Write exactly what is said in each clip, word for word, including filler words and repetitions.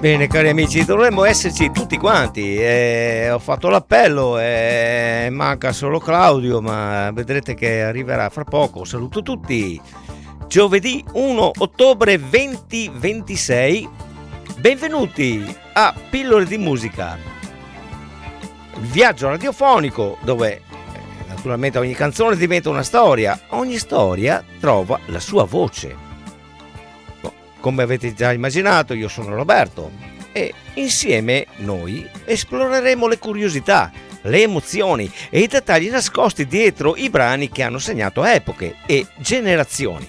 Bene cari amici, dovremmo esserci tutti quanti, eh, ho fatto l'appello, eh, manca solo Claudio, ma vedrete che arriverà fra poco. Saluto tutti. Giovedì primo ottobre duemilaventisei, benvenuti a Pillole di Musica, il viaggio radiofonico dove eh, naturalmente ogni canzone diventa una storia, ogni storia trova la sua voce. Come avete già immaginato, io sono Roberto e insieme noi esploreremo le curiosità, le emozioni e i dettagli nascosti dietro i brani che hanno segnato epoche e generazioni.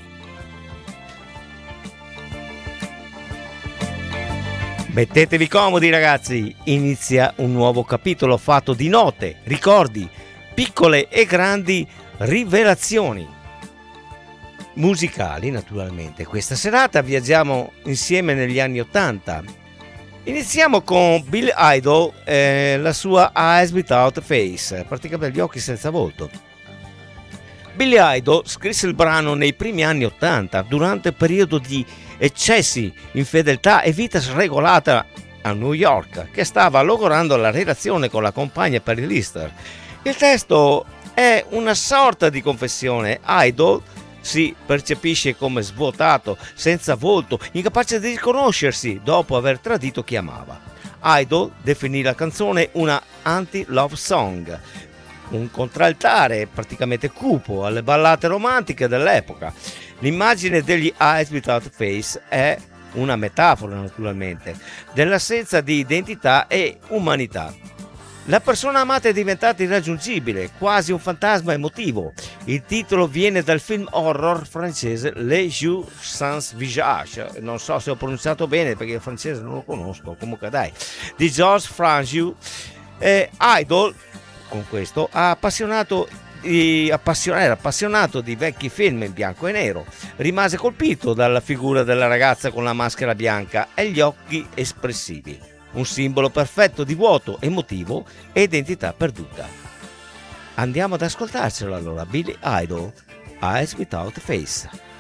Mettetevi comodi ragazzi, inizia un nuovo capitolo fatto di note, ricordi, piccole e grandi rivelazioni musicali naturalmente. Questa serata viaggiamo insieme negli anni ottanta. Iniziamo con Billy Idol e la sua Eyes Without a Face, praticamente gli occhi senza volto. Billy Idol scrisse il brano nei primi anni ottanta, durante il periodo di eccessi, infedeltà e vita sregolata a New York, che stava logorando la relazione con la compagna Perry Lister. Il testo è una sorta di confessione. Idol si percepisce come svuotato, senza volto, incapace di riconoscersi dopo aver tradito chi amava. Idol definì la canzone una anti-love song, un contraltare praticamente cupo alle ballate romantiche dell'epoca. L'immagine degli Eyes Without a Face è una metafora naturalmente dell'assenza di identità e umanità. La persona amata è diventata irraggiungibile, quasi un fantasma emotivo. Il titolo viene dal film horror francese Les Yeux sans visage, non so se ho pronunciato bene perché il francese non lo conosco, comunque dai, di Georges Franju. Eh, Idol, con questo, ha appassionato di, appassion- era appassionato di vecchi film in bianco e nero. Rimase colpito dalla figura della ragazza con la maschera bianca e gli occhi espressivi. Un simbolo perfetto di vuoto emotivo e identità perduta. Andiamo ad ascoltarcelo allora, Billy Idol, Eyes Without a Face.